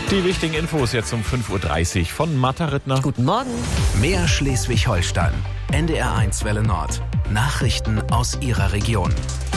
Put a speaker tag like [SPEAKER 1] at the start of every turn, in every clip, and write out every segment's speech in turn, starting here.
[SPEAKER 1] Die wichtigen Infos jetzt um 5.30 Uhr von Martha Rittner.
[SPEAKER 2] Guten Morgen.
[SPEAKER 3] Mehr Schleswig-Holstein. NDR1 Welle Nord. Nachrichten aus Ihrer Region.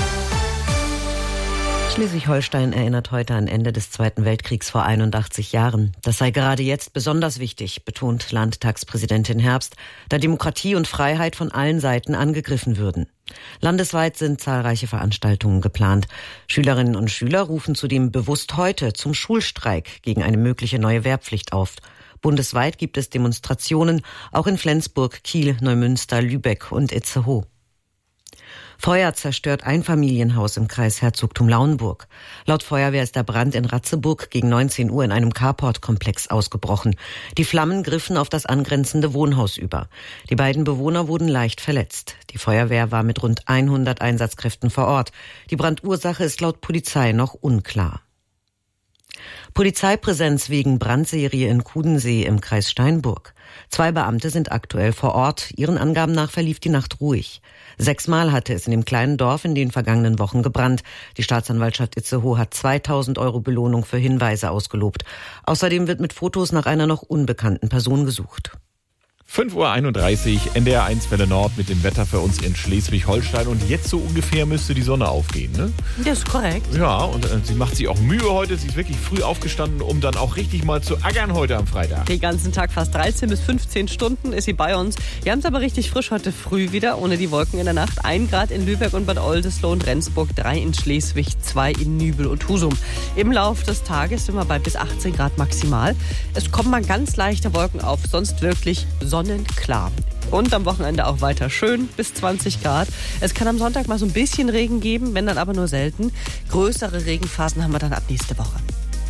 [SPEAKER 2] Schleswig-Holstein erinnert heute an Ende des Zweiten Weltkriegs vor 81 Jahren. Das sei gerade jetzt besonders wichtig, betont Landtagspräsidentin Herbst, da Demokratie und Freiheit von allen Seiten angegriffen würden. Landesweit sind zahlreiche Veranstaltungen geplant. Schülerinnen und Schüler rufen zudem bewusst heute zum Schulstreik gegen eine mögliche neue Wehrpflicht auf. Bundesweit gibt es Demonstrationen, auch in Flensburg, Kiel, Neumünster, Lübeck und Itzehoe. Feuer zerstört Einfamilienhaus im Kreis Herzogtum Lauenburg. Laut Feuerwehr ist der Brand in Ratzeburg gegen 19 Uhr in einem Carport-Komplex ausgebrochen. Die Flammen griffen auf das angrenzende Wohnhaus über. Die beiden Bewohner wurden leicht verletzt. Die Feuerwehr war mit rund 100 Einsatzkräften vor Ort. Die Brandursache ist laut Polizei noch unklar. Polizeipräsenz wegen Brandserie in Kudensee im Kreis Steinburg. 2 Beamte sind aktuell vor Ort. Ihren Angaben nach verlief die Nacht ruhig. 6-mal hatte es in dem kleinen Dorf in den vergangenen Wochen gebrannt. Die Staatsanwaltschaft Itzehoe hat 2.000 € Belohnung für Hinweise ausgelobt. Außerdem wird mit Fotos nach einer noch unbekannten Person gesucht.
[SPEAKER 1] 5.31 Uhr, NDR1 Welle Nord mit dem Wetter für uns in Schleswig-Holstein. Und jetzt so ungefähr müsste die Sonne aufgehen, ne?
[SPEAKER 2] Das ist korrekt.
[SPEAKER 1] Ja, und sie macht sich auch Mühe heute. Sie ist wirklich früh aufgestanden, um dann auch richtig mal zu ackern heute am Freitag.
[SPEAKER 4] Den ganzen Tag fast 13 bis 15 Stunden ist sie bei uns. Wir haben es aber richtig frisch heute früh wieder, ohne die Wolken in der Nacht. 1 Grad in Lübeck und Bad Oldesloe und Rendsburg, 3 in Schleswig, 2 in Nübel und Husum. Im Laufe des Tages sind wir bei bis 18 Grad maximal. Es kommen mal ganz leichte Wolken auf, sonst wirklich sonnenklar. Und am Wochenende auch weiter schön, bis 20 Grad. Es kann am Sonntag mal so ein bisschen Regen geben, wenn dann aber nur selten. Größere Regenphasen haben wir dann ab nächste Woche.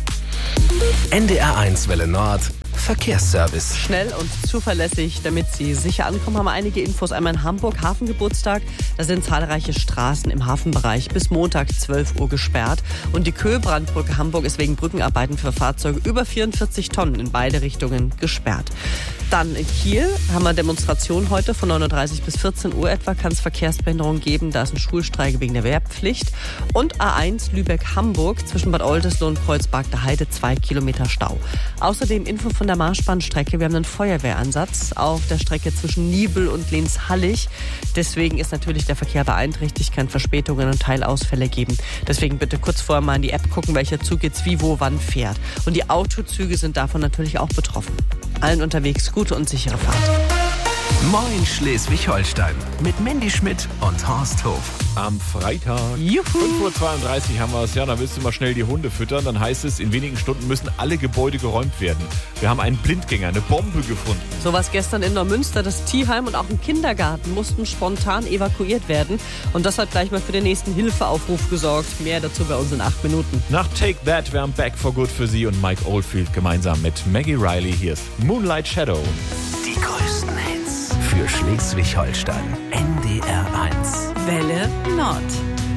[SPEAKER 3] NDR1 Welle Nord. Verkehrsservice.
[SPEAKER 4] Schnell und zuverlässig, damit Sie sicher ankommen, haben wir einige Infos. Einmal in Hamburg, Hafengeburtstag. Da sind zahlreiche Straßen im Hafenbereich bis Montag 12 Uhr gesperrt. Und die Köhlbrandbrücke Hamburg ist wegen Brückenarbeiten für Fahrzeuge über 44 Tonnen in beide Richtungen gesperrt. Dann in Kiel haben wir Demonstrationen heute von 9.30 Uhr bis 14 Uhr etwa. Kann es Verkehrsbehinderungen geben. Da ist ein Schulstreik wegen der Wehrpflicht. Und A1 Lübeck-Hamburg zwischen Bad Oldesloe und Kreuzberg der Heide 2 Kilometer Stau. Außerdem Info von der Marschbahnstrecke. Wir haben einen Feuerwehransatz auf der Strecke zwischen Nibel und Lehns-Hallig. Deswegen ist natürlich der Verkehr beeinträchtigt, kann Verspätungen und Teilausfälle geben. Deswegen bitte kurz vorher mal in die App gucken, welcher Zug jetzt wie, wo, wann fährt. Und die Autozüge sind davon natürlich auch betroffen. Allen unterwegs gute und sichere Fahrt.
[SPEAKER 3] Moin Schleswig-Holstein mit Mandy Schmidt und Horst Hof.
[SPEAKER 1] Am Freitag,
[SPEAKER 4] Juhu.
[SPEAKER 1] 5.32 Uhr haben wir es. Ja, dann willst du mal schnell die Hunde füttern. Dann heißt es, in wenigen Stunden müssen alle Gebäude geräumt werden. Wir haben einen Blindgänger, eine Bombe gefunden.
[SPEAKER 4] So was gestern in Neumünster. Das Tierheim und auch ein Kindergarten mussten spontan evakuiert werden. Und das hat gleich mal für den nächsten Hilfeaufruf gesorgt. Mehr dazu bei uns in 8 Minuten.
[SPEAKER 1] Nach Take That, wir haben Back for Good für Sie und Mike Oldfield gemeinsam mit Maggie Riley. Hier ist Moonlight Shadow.
[SPEAKER 3] Die größten Hits für Schleswig-Holstein. NDR1.
[SPEAKER 5] Welle Nord.